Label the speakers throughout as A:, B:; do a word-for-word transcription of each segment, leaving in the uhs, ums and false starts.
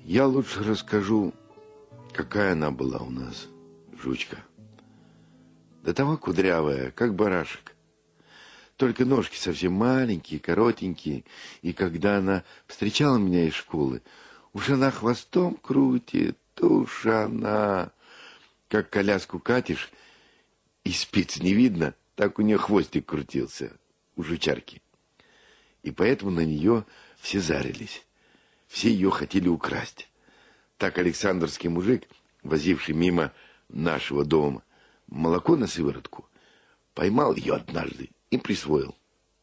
A: Я лучше расскажу, какая она была у нас, жучка. До того кудрявая, как барашек. Только ножки совсем маленькие, коротенькие. И когда она встречала меня из школы, уж она хвостом крутит, уж она... Как коляску катишь, и спиц не видно, так у нее хвостик крутился у жучарки. И поэтому на нее все зарились. Все ее хотели украсть. Так Александрский мужик, возивший мимо нашего дома молоко на сыворотку, поймал ее однажды и присвоил.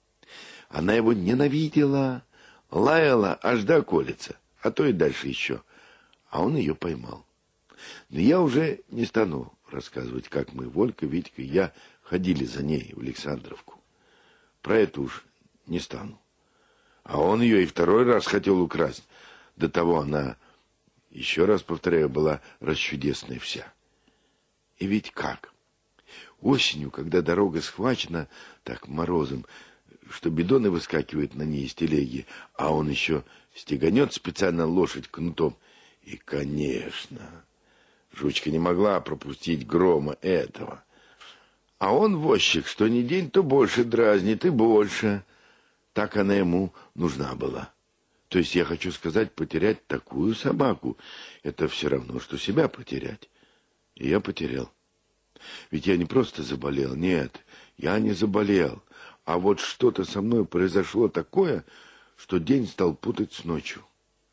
A: Она его ненавидела, лаяла аж до околицы, а то и дальше еще. А он ее поймал. Но я уже не стану рассказывать, как мы, Волька, Витька и я, ходили за ней в Александровку. Про это уж не стану. А он ее и второй раз хотел украсть. До того она, еще раз повторяю, была расчудесная вся. И ведь как? Осенью, когда дорога схвачена так морозом, что бидоны выскакивают на ней из телеги, а он еще стеганет специально лошадь кнутом. И, конечно, жучка не могла пропустить грома этого. А он, возчик, что ни день, то больше дразнит и больше. Так она ему нужна была. То есть я хочу сказать, потерять такую собаку, это все равно, что себя потерять. И я потерял. Ведь я не просто заболел, нет, я не заболел. А вот что-то со мной произошло такое, что день стал путать с ночью.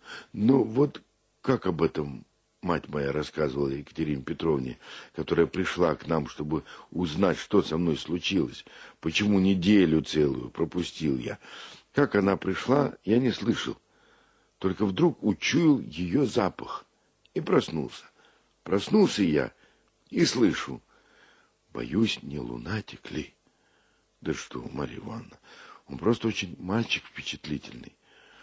A: Ну вот как об этом мать моя рассказывала Екатерине Петровне, которая пришла к нам, чтобы узнать, что со мной случилось, почему неделю целую пропустил я. Как она пришла, я не слышал. Только вдруг учуял ее запах и проснулся. Проснулся я и слышу. Боюсь, не лунатик ли? Да что, Марья Ивановна, он просто очень мальчик впечатлительный.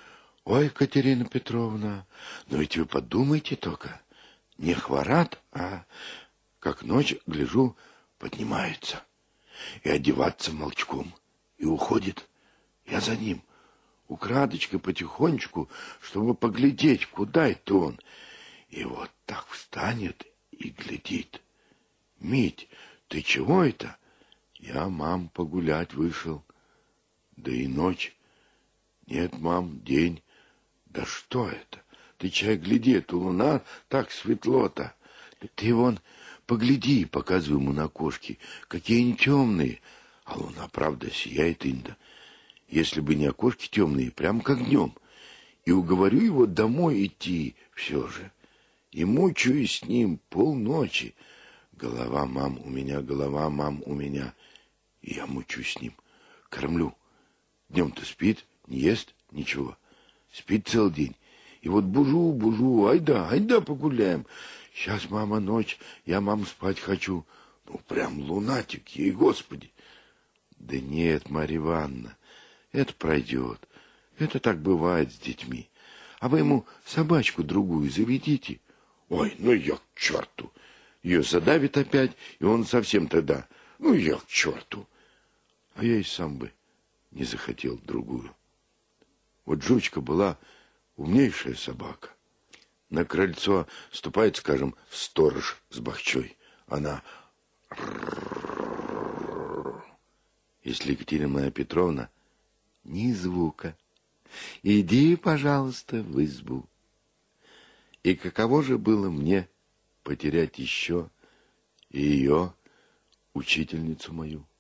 A: Ой, Екатерина Петровна, но ведь вы подумайте только, не хворат, а как ночь, гляжу, поднимается. И одеваться молчком, и уходит. Я за ним, украдочкой потихонечку, чтобы поглядеть, куда это он. И вот так встанет и глядит. Мить, ты чего это? Я, мам, погулять вышел. Да и ночь. Нет, мам, день. Да что это? Ты, чай, гляди, это луна, так светло-то. Ты вон, погляди, показывай ему на окошки, какие они темные. А луна, правда, сияет инда. Если бы не окошки темные, прям как днем. И уговорю его домой идти все же. И мучаюсь с ним полночи. Голова, мам, у меня, голова, мам, у меня. И я мучаюсь с ним, кормлю. Днем-то спит, не ест, ничего. Спит целый день. И вот бужу, бужу, айда, айда погуляем. Сейчас, мама, ночь, я, мам, спать хочу. Ну, прям лунатик, ей, Господи. Да нет, Марья Ивановна, это пройдет. Это так бывает с детьми. А вы ему собачку другую заведите. Ой, ну я к черту. Ее задавит опять, и он совсем тогда. Ну я к черту. А я и сам бы не захотел другую. Вот жучка была умнейшая собака. На крыльцо ступает, скажем, сторож с бахчой. Она... Если Екатерина Петровна, ни звука. Иди, пожалуйста, в избу. И каково же было мне потерять еще и ее, учительницу мою?